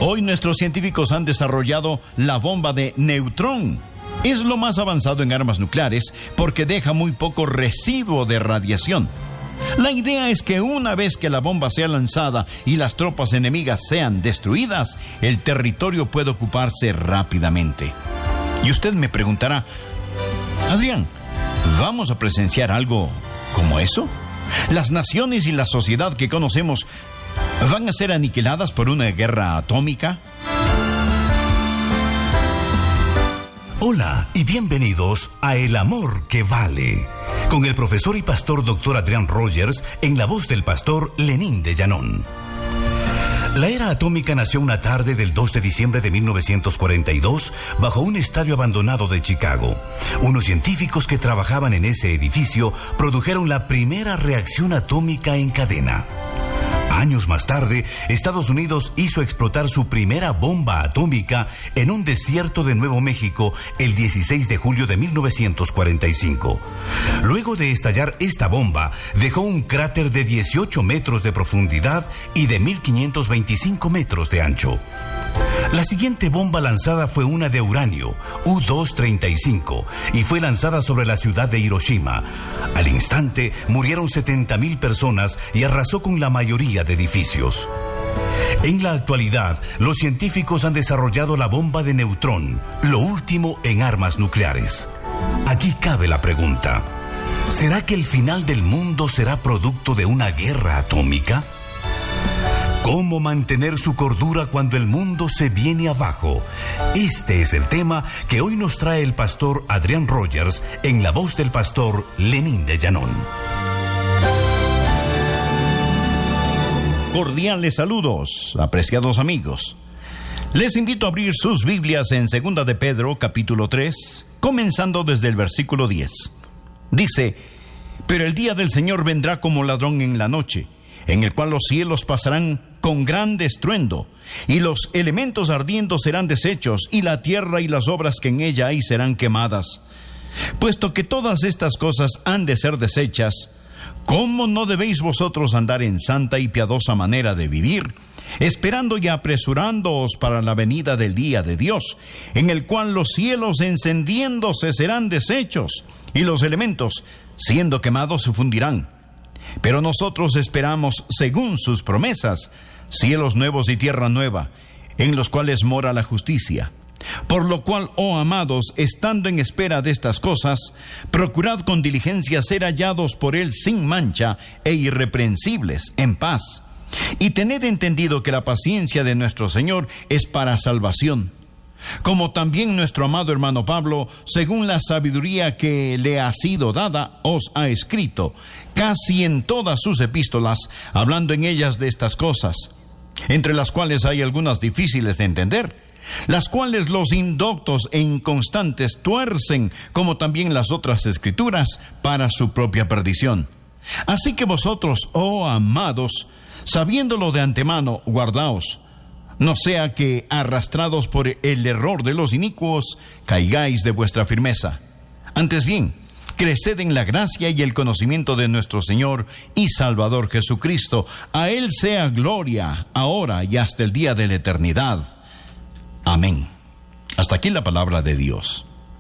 Hoy nuestros científicos han desarrollado la bomba de neutrón. Es lo más avanzado en armas nucleares porque deja muy poco residuo de radiación. La idea es que una vez que la bomba sea lanzada y las tropas enemigas sean destruidas, el territorio puede ocuparse rápidamente. Y usted me preguntará, Adrián, ¿vamos a presenciar algo como eso? ¿Las naciones y la sociedad que conocemos van a ser aniquiladas por una guerra atómica? Hola y bienvenidos a El Amor que Vale, con el profesor y pastor Dr. Adrián Rogers en la voz del pastor Lenín de Llanón. La era atómica nació una tarde del 2 de diciembre de 1942 bajo un estadio abandonado de Chicago. Unos científicos que trabajaban en ese edificio produjeron la primera reacción atómica en cadena. Años más tarde, Estados Unidos hizo explotar su primera bomba atómica en un desierto de Nuevo México el 16 de julio de 1945. Luego de estallar esta bomba, dejó un cráter de 18 metros de profundidad y de 1.525 metros de ancho. La siguiente bomba lanzada fue una de uranio, U-235, y fue lanzada sobre la ciudad de Hiroshima. Al instante, murieron 70,000 personas y arrasó con la mayoría de edificios. En la actualidad, los científicos han desarrollado la bomba de neutrón, lo último en armas nucleares. Aquí cabe la pregunta: ¿será que el final del mundo será producto de una guerra atómica? ¿Cómo mantener su cordura cuando el mundo se viene abajo? Este es el tema que hoy nos trae el pastor Adrián Rogers en la voz del pastor Lenín de Llanón. Cordiales saludos, apreciados amigos. Les invito a abrir sus Biblias en 2 de Pedro, capítulo 3, comenzando desde el versículo 10. Dice: pero el día del Señor vendrá como ladrón en la noche, en el cual los cielos pasarán con grande estruendo, y los elementos ardiendo serán deshechos, y la tierra y las obras que en ella hay serán quemadas. Puesto que todas estas cosas han de ser deshechas, ¿cómo no debéis vosotros andar en santa y piadosa manera de vivir, esperando y apresurándoos para la venida del día de Dios, en el cual los cielos encendiéndose serán deshechos, y los elementos, siendo quemados, se fundirán? Pero nosotros esperamos, según sus promesas, cielos nuevos y tierra nueva, en los cuales mora la justicia. Por lo cual, oh amados, estando en espera de estas cosas, procurad con diligencia ser hallados por Él sin mancha e irreprensibles, en paz. Y tened entendido que la paciencia de nuestro Señor es para salvación. Como también nuestro amado hermano Pablo, según la sabiduría que le ha sido dada, os ha escrito, casi en todas sus epístolas, hablando en ellas de estas cosas, entre las cuales hay algunas difíciles de entender, las cuales los indoctos e inconstantes tuercen, como también las otras escrituras, para su propia perdición. Así que vosotros, oh amados, sabiéndolo de antemano, guardaos, no sea que, arrastrados por el error de los inicuos, caigáis de vuestra firmeza. Antes bien, creced en la gracia y el conocimiento de nuestro Señor y Salvador Jesucristo. A Él sea gloria, ahora y hasta el día de la eternidad. Amén. Hasta aquí la palabra de Dios.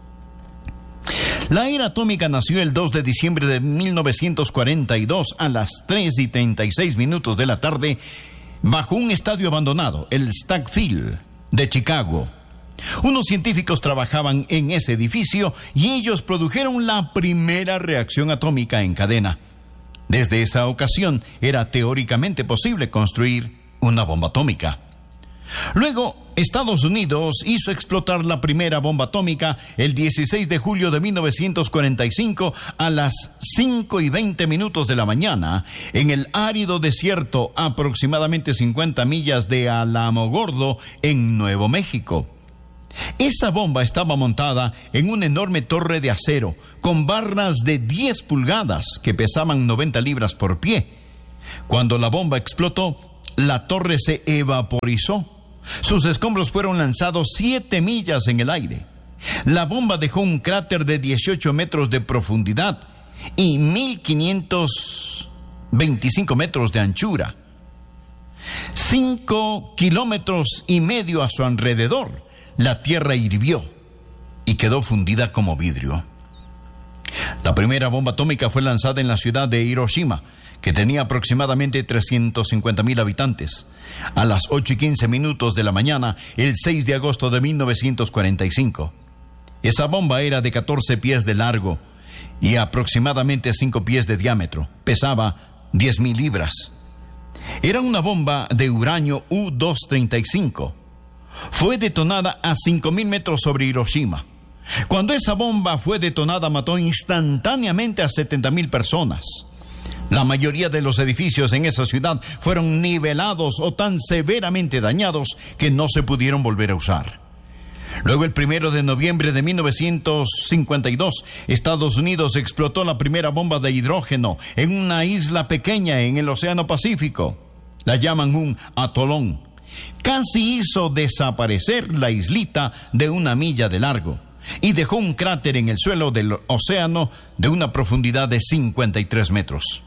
La era atómica nació el 2 de diciembre de 1942 a las 3:36 de la tarde, bajo un estadio abandonado, el Stagg Field de Chicago. Unos científicos trabajaban en ese edificio y ellos produjeron la primera reacción atómica en cadena. Desde esa ocasión era teóricamente posible construir una bomba atómica. Luego, Estados Unidos hizo explotar la primera bomba atómica el 16 de julio de 1945 a las 5:20 de la mañana en el árido desierto, aproximadamente 50 millas de Alamogordo, en Nuevo México. Esa bomba estaba montada en una enorme torre de acero con barras de 10 pulgadas que pesaban 90 libras por pie. Cuando la bomba explotó, la torre se evaporizó. Sus escombros fueron lanzados 7 millas en el aire. La bomba dejó un cráter de 18 metros de profundidad y 1.525 metros de anchura. 5,5 kilómetros a su alrededor, la tierra hirvió y quedó fundida como vidrio. La primera bomba atómica fue lanzada en la ciudad de Hiroshima, que tenía aproximadamente 350,000 habitantes, a las 8:15 de la mañana, el 6 de agosto de 1945. Esa bomba era de 14 pies de largo y aproximadamente 5 pies de diámetro. Pesaba 10,000 libras. Era una bomba de uranio U-235. Fue detonada a 5,000 metros sobre Hiroshima. Cuando esa bomba fue detonada, mató instantáneamente a 70,000 personas. La mayoría de los edificios en esa ciudad fueron nivelados o tan severamente dañados que no se pudieron volver a usar. Luego, el 1 de noviembre de 1952, Estados Unidos explotó la primera bomba de hidrógeno en una isla pequeña en el Océano Pacífico. La llaman un atolón. Casi hizo desaparecer la islita de 1 milla de largo y dejó un cráter en el suelo del océano de una profundidad de 53 metros.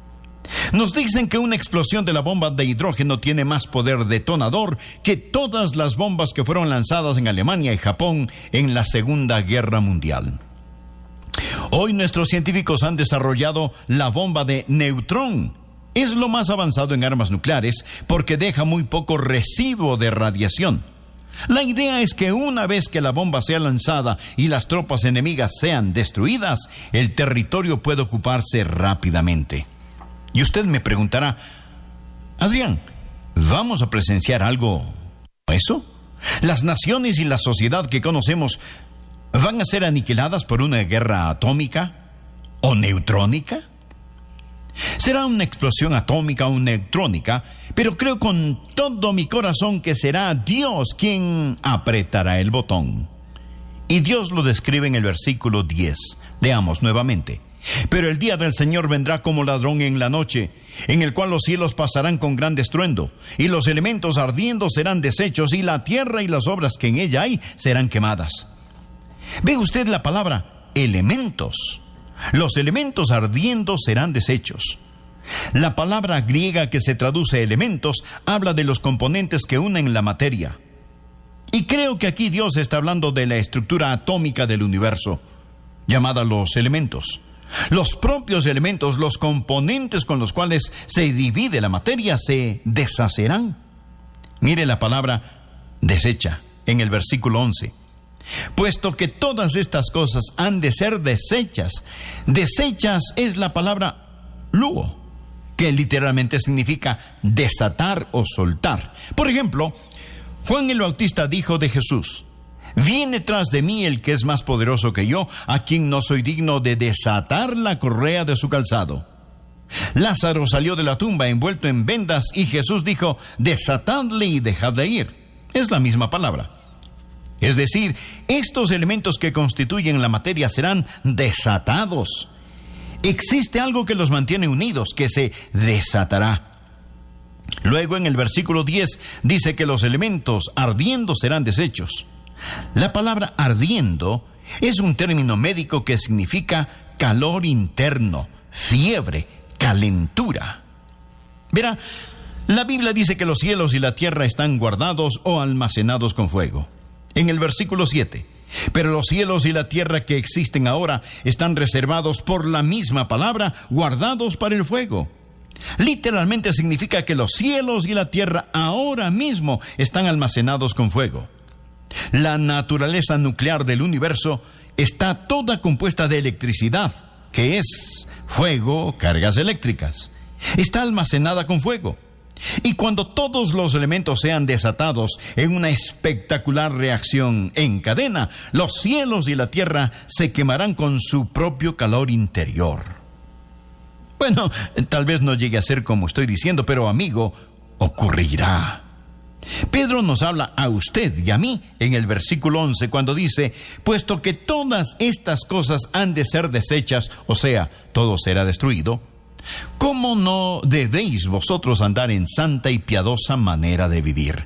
Nos dicen que una explosión de la bomba de hidrógeno tiene más poder detonador que todas las bombas que fueron lanzadas en Alemania y Japón en la Segunda Guerra Mundial. Hoy nuestros científicos han desarrollado la bomba de neutrón. Es lo más avanzado en armas nucleares porque deja muy poco residuo de radiación. La idea es que una vez que la bomba sea lanzada y las tropas enemigas sean destruidas, el territorio puede ocuparse rápidamente. Y usted me preguntará, Adrián, ¿vamos a presenciar algo como eso? ¿Las naciones y la sociedad que conocemos van a ser aniquiladas por una guerra atómica o neutrónica? Será una explosión atómica o neutrónica, pero creo con todo mi corazón que será Dios quien apretará el botón. Y Dios lo describe en el versículo 10. Leamos nuevamente. Pero el día del Señor vendrá como ladrón en la noche, en el cual los cielos pasarán con gran estruendo, y los elementos ardiendo serán deshechos, y la tierra y las obras que en ella hay serán quemadas. ¿Ve usted la palabra elementos? Los elementos ardiendo serán deshechos. La palabra griega que se traduce elementos habla de los componentes que unen la materia. Y creo que aquí Dios está hablando de la estructura atómica del universo, llamada los elementos. Los propios elementos, los componentes con los cuales se divide la materia, se deshacerán. Mire la palabra deshecha en el versículo 11. Puesto que todas estas cosas han de ser deshechas. Deshechas es la palabra luo, que literalmente significa desatar o soltar. Por ejemplo, Juan el Bautista dijo de Jesús: viene tras de mí el que es más poderoso que yo, a quien no soy digno de desatar la correa de su calzado. Lázaro salió de la tumba envuelto en vendas y Jesús dijo: desatadle y dejadle ir. Es la misma palabra. Es decir, estos elementos que constituyen la materia serán desatados. Existe algo que los mantiene unidos, que se desatará. Luego en el versículo 10 dice que los elementos ardiendo serán deshechos. La palabra ardiendo es un término médico que significa calor interno, fiebre, calentura. Verá, la Biblia dice que los cielos y la tierra están guardados o almacenados con fuego. En el versículo 7, pero los cielos y la tierra que existen ahora están reservados por la misma palabra, guardados para el fuego. Literalmente significa que los cielos y la tierra ahora mismo están almacenados con fuego. La naturaleza nuclear del universo está toda compuesta de electricidad, que es fuego, cargas eléctricas. Está almacenada con fuego. Y cuando todos los elementos sean desatados en una espectacular reacción en cadena, los cielos y la tierra se quemarán con su propio calor interior. Bueno, tal vez no llegue a ser como estoy diciendo, pero amigo, ocurrirá. Pedro nos habla a usted y a mí en el versículo 11 cuando dice: puesto que todas estas cosas han de ser deshechas, o sea, todo será destruido, ¿cómo no debéis vosotros andar en santa y piadosa manera de vivir?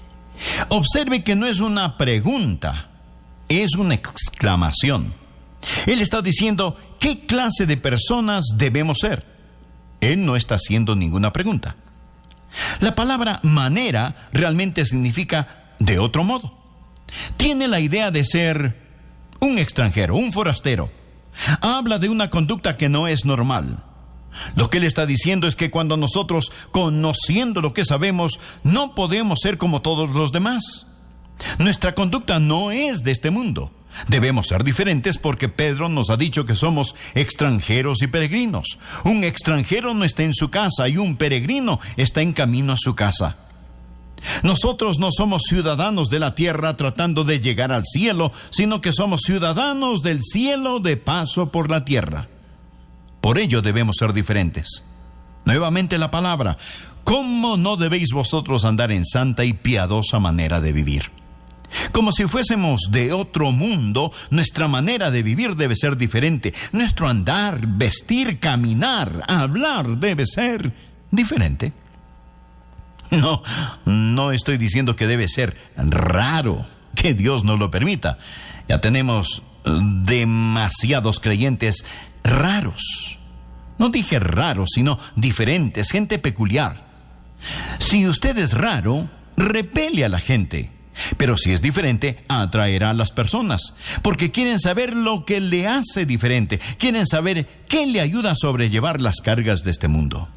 Observe que no es una pregunta, es una exclamación. Él está diciendo qué clase de personas debemos ser. Él no está haciendo ninguna pregunta. La palabra manera realmente significa de otro modo. Tiene la idea de ser un extranjero, un forastero. Habla de una conducta que no es normal. Lo que él está diciendo es que cuando nosotros, conociendo lo que sabemos, no podemos ser como todos los demás. Nuestra conducta no es de este mundo. Debemos ser diferentes porque Pedro nos ha dicho que somos extranjeros y peregrinos. Un extranjero no está en su casa y un peregrino está en camino a su casa. Nosotros no somos ciudadanos de la tierra tratando de llegar al cielo, sino que somos ciudadanos del cielo de paso por la tierra. Por ello debemos ser diferentes. Nuevamente la palabra: ¿cómo no debéis vosotros andar en santa y piadosa manera de vivir? Como si fuésemos de otro mundo, nuestra manera de vivir debe ser diferente. Nuestro andar, vestir, caminar, hablar debe ser diferente. No estoy diciendo que debe ser raro, que Dios no lo permita. Ya tenemos demasiados creyentes raros. No dije raros, sino diferentes, gente peculiar. Si usted es raro, repele a la gente. Pero si es diferente, atraerá a las personas, porque quieren saber lo que le hace diferente, quieren saber qué le ayuda a sobrellevar las cargas de este mundo.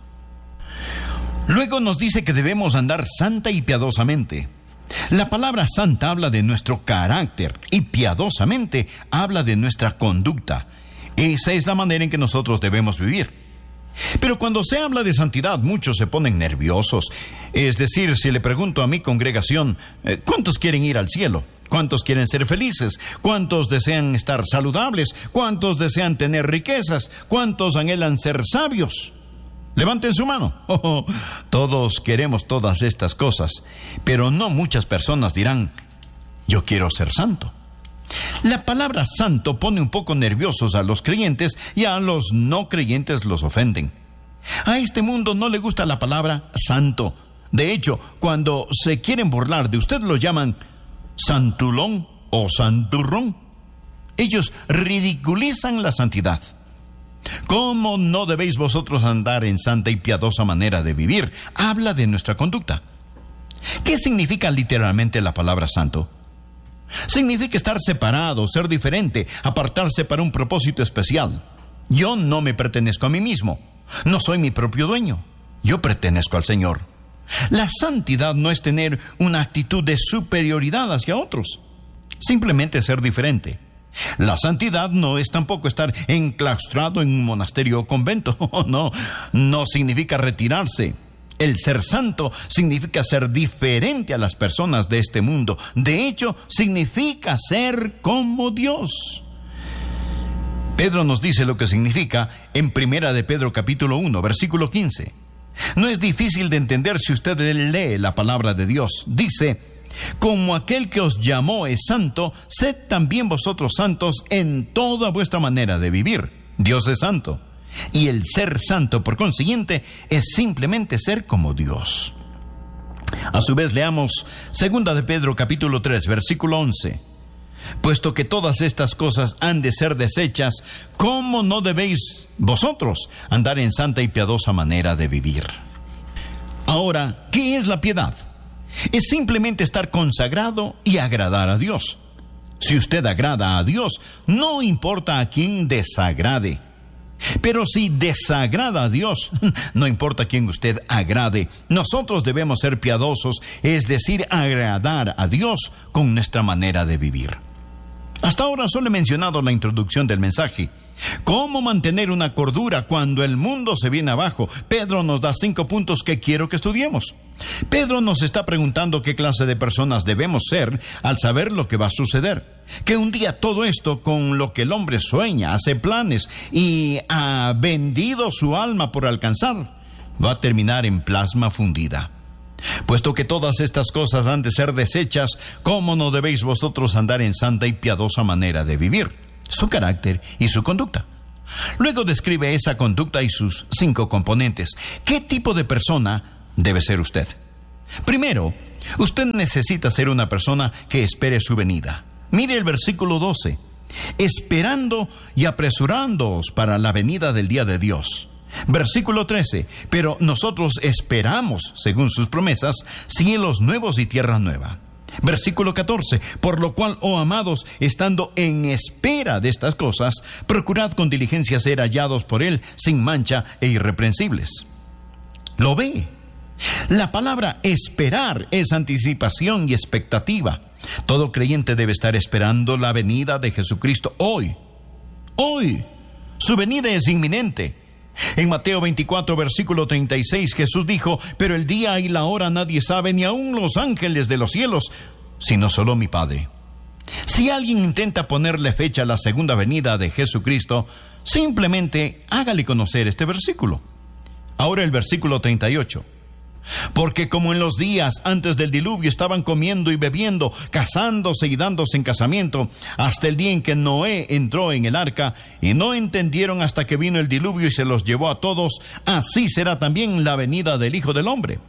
Luego nos dice que debemos andar santa y piadosamente. La palabra santa habla de nuestro carácter y piadosamente habla de nuestra conducta. Esa es la manera en que nosotros debemos vivir. Pero cuando se habla de santidad, muchos se ponen nerviosos. Es decir, si le pregunto a mi congregación, ¿cuántos quieren ir al cielo? ¿Cuántos quieren ser felices? ¿Cuántos desean estar saludables? ¿Cuántos desean tener riquezas? ¿Cuántos anhelan ser sabios? Levanten su mano. Todos queremos todas estas cosas, pero no muchas personas dirán: yo quiero ser santo. La palabra santo pone un poco nerviosos a los creyentes y a los no creyentes los ofenden. A este mundo no le gusta la palabra santo. De hecho, cuando se quieren burlar de usted lo llaman santulón o santurrón. Ellos ridiculizan la santidad. ¿Cómo no debéis vosotros andar en santa y piadosa manera de vivir? Habla de nuestra conducta. ¿Qué significa literalmente la palabra santo? Significa estar separado, ser diferente, apartarse para un propósito especial. Yo no me pertenezco a mí mismo. No soy mi propio dueño. Yo pertenezco al Señor. La santidad no es tener una actitud de superioridad hacia otros. Simplemente ser diferente. La santidad no es tampoco estar enclaustrado en un monasterio o convento. No significa retirarse. El ser santo significa ser diferente a las personas de este mundo. De hecho, significa ser como Dios. Pedro nos dice lo que significa en 1 de Pedro capítulo 1, versículo 15. No es difícil de entender si usted lee la palabra de Dios. Dice: como aquel que os llamó es santo, sed también vosotros santos en toda vuestra manera de vivir. Dios es santo. Y el ser santo, por consiguiente, es simplemente ser como Dios. A su vez, leamos 2 de Pedro capítulo 3, versículo 11. Puesto que todas estas cosas han de ser deshechas, ¿cómo no debéis vosotros andar en santa y piadosa manera de vivir? Ahora, ¿qué es la piedad? Es simplemente estar consagrado y agradar a Dios. Si usted agrada a Dios, no importa a quién desagrade. Pero si desagrada a Dios, no importa a quién usted agrade, nosotros debemos ser piadosos, es decir, agradar a Dios con nuestra manera de vivir. Hasta ahora solo he mencionado la introducción del mensaje. ¿Cómo mantener una cordura cuando el mundo se viene abajo? Pedro nos da 5 puntos que quiero que estudiemos. Pedro nos está preguntando qué clase de personas debemos ser al saber lo que va a suceder. Que un día todo esto con lo que el hombre sueña, hace planes y ha vendido su alma por alcanzar, va a terminar en plasma fundida. Puesto que todas estas cosas han de ser deshechas, ¿cómo no debéis vosotros andar en santa y piadosa manera de vivir? Su carácter y su conducta. Luego describe esa conducta y sus 5 componentes. ¿Qué tipo de persona debe ser usted? Primero, usted necesita ser una persona que espere su venida. Mire el versículo 12. Esperando y apresurándoos para la venida del día de Dios. Versículo 13. Pero nosotros esperamos, según sus promesas, cielos nuevos y tierra nueva. Versículo 14. Por lo cual, oh amados, estando en espera de estas cosas, procurad con diligencia ser hallados por Él sin mancha e irreprensibles. ¿Lo ve? La palabra esperar es anticipación y expectativa. Todo creyente debe estar esperando la venida de Jesucristo hoy. Hoy. Su venida es inminente. En Mateo 24, versículo 36, Jesús dijo: pero el día y la hora nadie sabe, ni aun los ángeles de los cielos, sino solo mi Padre. Si alguien intenta ponerle fecha a la segunda venida de Jesucristo, simplemente hágale conocer este versículo. Ahora el versículo 38. Porque como en los días antes del diluvio estaban comiendo y bebiendo, casándose y dándose en casamiento, hasta el día en que Noé entró en el arca, y no entendieron hasta que vino el diluvio y se los llevó a todos, así será también la venida del Hijo del Hombre.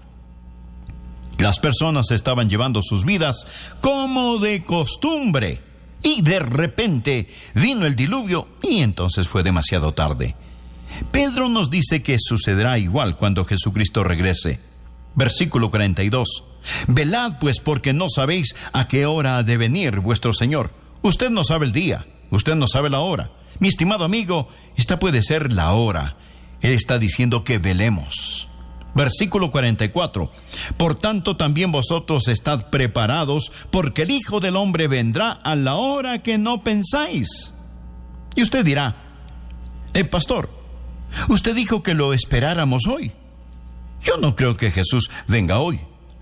Las personas estaban llevando sus vidas como de costumbre, y de repente vino el diluvio y entonces fue demasiado tarde. Pedro nos dice que sucederá igual cuando Jesucristo regrese. Versículo 42. Velad pues, porque no sabéis a qué hora ha de venir vuestro Señor. Usted no sabe el día, usted no sabe la hora. Mi estimado amigo, esta puede ser la hora. Él está diciendo que velemos. Versículo 44. Por tanto también vosotros estad preparados, porque el Hijo del Hombre vendrá a la hora que no pensáis. Y usted dirá: pastor, usted dijo que lo esperáramos hoy. Yo no creo que Jesús venga hoy.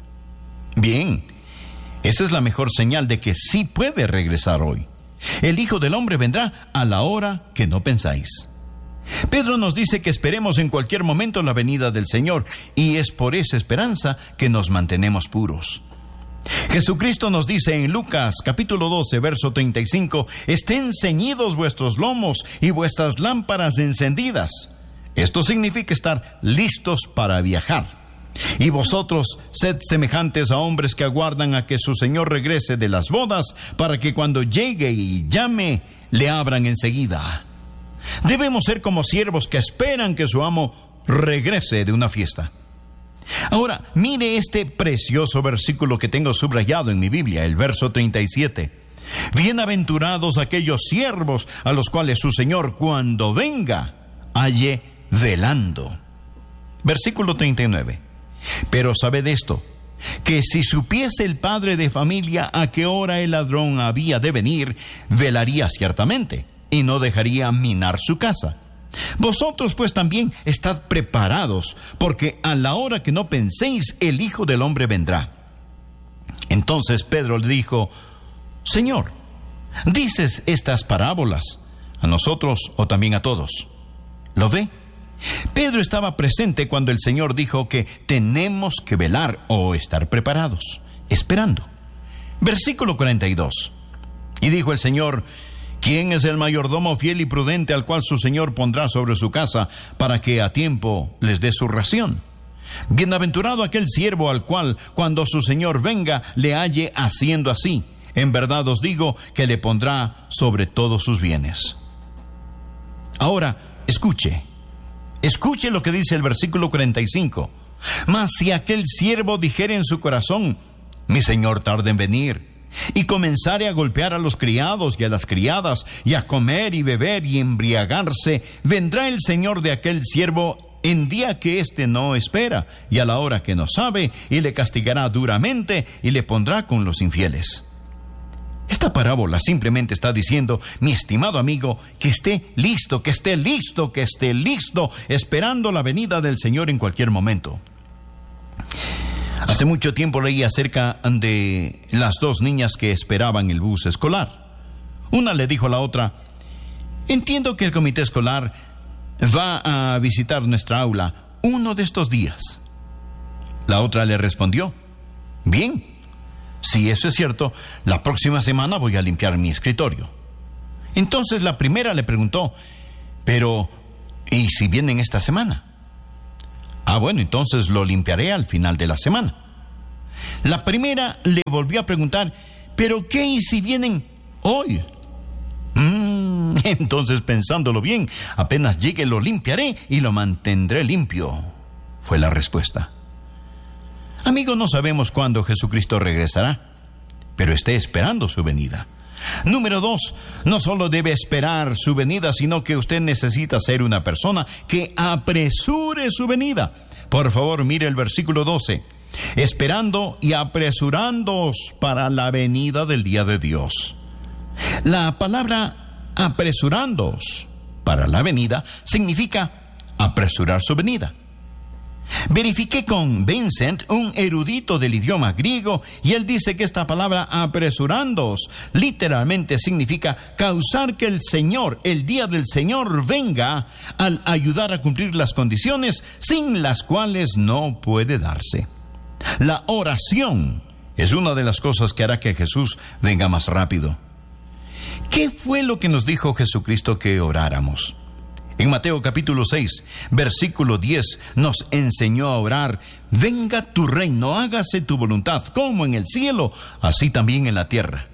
Bien, esa es la mejor señal de que sí puede regresar hoy. El Hijo del Hombre vendrá a la hora que no pensáis. Pedro nos dice que esperemos en cualquier momento la venida del Señor, y es por esa esperanza que nos mantenemos puros. Jesucristo nos dice en Lucas capítulo 12, verso 35, estén ceñidos vuestros lomos y vuestras lámparas encendidas. Esto significa estar listos para viajar. Y vosotros sed semejantes a hombres que aguardan a que su Señor regrese de las bodas, para que cuando llegue y llame, le abran enseguida. Debemos ser como siervos que esperan que su amo regrese de una fiesta. Ahora, mire este precioso versículo que tengo subrayado en mi Biblia, el verso 37. Bienaventurados aquellos siervos a los cuales su Señor, cuando venga, halle velando. Versículo 39. Pero sabed esto, que si supiese el padre de familia a qué hora el ladrón había de venir, velaría ciertamente, y no dejaría minar su casa. Vosotros pues también estad preparados, porque a la hora que no penséis, el Hijo del Hombre vendrá. Entonces Pedro le dijo: Señor, ¿dices estas parábolas a nosotros o también a todos? ¿Lo ve? Pedro estaba presente cuando el Señor dijo que tenemos que velar o estar preparados, esperando. Versículo 42. Y dijo el Señor: ¿quién es el mayordomo fiel y prudente al cual su Señor pondrá sobre su casa para que a tiempo les dé su ración? Bienaventurado aquel siervo al cual, cuando su Señor venga, le halle haciendo así. En verdad os digo que le pondrá sobre todos sus bienes. Ahora, escuche lo que dice el versículo 45. Mas si aquel siervo dijere en su corazón: mi Señor tarda en venir, y comenzare a golpear a los criados y a las criadas, y a comer y beber y embriagarse, vendrá el Señor de aquel siervo en día que éste no espera, y a la hora que no sabe, y le castigará duramente, y le pondrá con los infieles. Esta parábola simplemente está diciendo, mi estimado amigo, que esté listo, esperando la venida del Señor en cualquier momento. Hace mucho tiempo leí acerca de las dos niñas que esperaban el bus escolar. Una le dijo a la otra: entiendo que el comité escolar va a visitar nuestra aula uno de estos días. La otra le respondió: bien, si eso es cierto, la próxima semana voy a limpiar mi escritorio. Entonces la primera le preguntó: pero, ¿y si vienen esta semana? Bueno, entonces lo limpiaré al final de la semana. La primera le volvió a preguntar: ¿pero qué y si vienen hoy? Entonces, pensándolo bien, apenas llegue lo limpiaré y lo mantendré limpio, fue la respuesta. Amigo, no sabemos cuándo Jesucristo regresará, pero esté esperando su venida. Número 2, no solo debe esperar su venida, sino que usted necesita ser una persona que apresure su venida. Por favor, mire el versículo 12. Esperando y apresurándoos para la venida del día de Dios. La palabra apresurándoos para la venida significa apresurar su venida. Verifiqué con Vincent, un erudito del idioma griego, y él dice que esta palabra apresurándoos literalmente significa causar que el Señor, el día del Señor, venga al ayudar a cumplir las condiciones sin las cuales no puede darse. La oración es una de las cosas que hará que Jesús venga más rápido. ¿Qué fue lo que nos dijo Jesucristo que oráramos? En Mateo capítulo 6, versículo 10, nos enseñó a orar: venga tu reino, hágase tu voluntad, como en el cielo, así también en la tierra.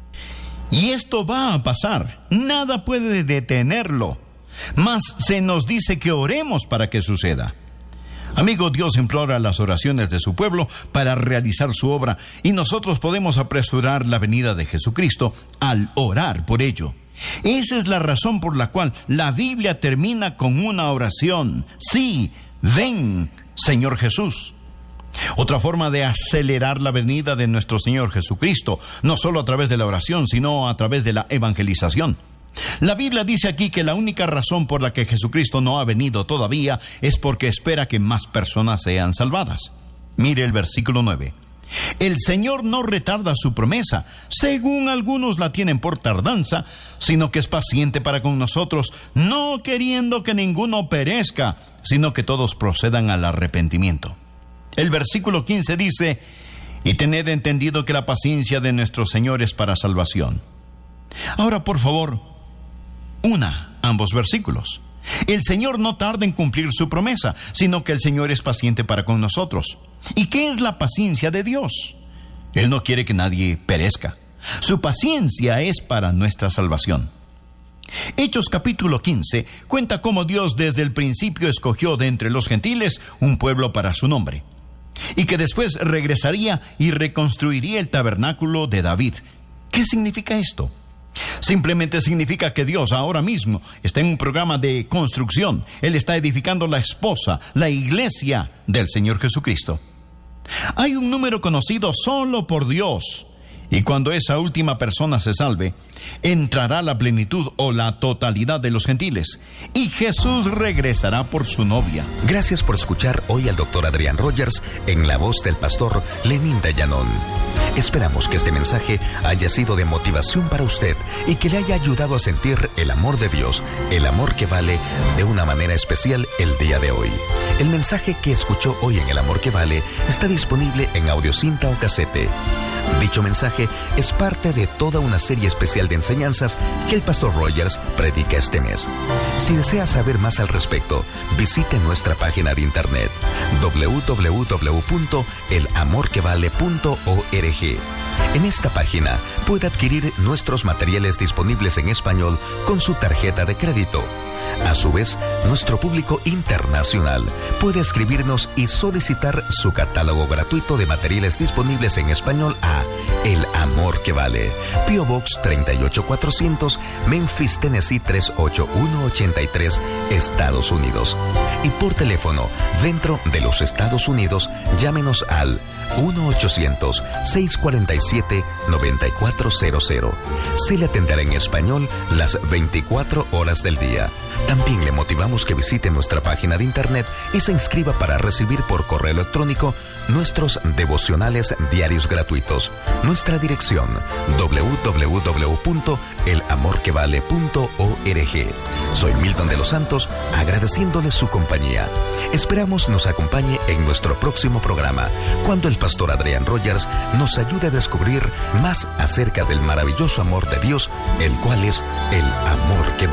Y esto va a pasar, nada puede detenerlo, mas se nos dice que oremos para que suceda. Amigo, Dios implora las oraciones de su pueblo para realizar su obra, y nosotros podemos apresurar la venida de Jesucristo al orar por ello. Esa es la razón por la cual la Biblia termina con una oración: sí, ven, Señor Jesús. Otra forma de acelerar la venida de nuestro Señor Jesucristo, no solo a través de la oración, sino a través de la evangelización. La Biblia dice aquí que la única razón por la que Jesucristo no ha venido todavía es porque espera que más personas sean salvadas. Mire el versículo 9. El Señor no retarda su promesa, según algunos la tienen por tardanza, sino que es paciente para con nosotros, no queriendo que ninguno perezca, sino que todos procedan al arrepentimiento. El versículo 15 dice: y tened entendido que la paciencia de nuestro Señor es para salvación. Ahora, por favor, una ambos versículos. El Señor no tarda en cumplir su promesa, sino que el Señor es paciente para con nosotros. ¿Y qué es la paciencia de Dios? Él no quiere que nadie perezca. Su paciencia es para nuestra salvación. Hechos capítulo 15 cuenta cómo Dios desde el principio escogió de entre los gentiles un pueblo para su nombre, y que después regresaría y reconstruiría el tabernáculo de David. ¿Qué significa esto? Simplemente significa que Dios ahora mismo está en un programa de construcción. Él está edificando la esposa, la iglesia del Señor Jesucristo. Hay un número conocido solo por Dios, y cuando esa última persona se salve, entrará la plenitud o la totalidad de los gentiles, y Jesús regresará por su novia. Gracias por escuchar hoy al Dr. Adrián Rogers en la voz del pastor Lenín de Llanón. Esperamos que este mensaje haya sido de motivación para usted y que le haya ayudado a sentir el amor de Dios, el amor que vale, de una manera especial el día de hoy. El mensaje que escuchó hoy en El Amor que Vale está disponible en audiocinta o casete. Dicho mensaje es parte de toda una serie especial de enseñanzas que el pastor Rogers predica este mes. Si desea saber más al respecto, visite nuestra página de internet www.elamorquevale.org. En esta página puede adquirir nuestros materiales disponibles en español con su tarjeta de crédito. A su vez, nuestro público internacional puede escribirnos y solicitar su catálogo gratuito de materiales disponibles en español a El Amor que Vale, P.O. Box 38400, Memphis, Tennessee 38183, Estados Unidos. Y por teléfono, dentro de los Estados Unidos, llámenos al 1-800-647-9400. Se le atenderá en español las 24 horas del día. También le motivamos que visite nuestra página de internet y se inscriba para recibir por correo electrónico nuestros devocionales diarios gratuitos. Nuestra dirección: www.elamorquevale.org. Soy Milton de los Santos, agradeciéndole su compañía. Esperamos nos acompañe en nuestro próximo programa, cuando el pastor Adrián Rogers nos ayude a descubrir más acerca del maravilloso amor de Dios, el cual es el amor que vale.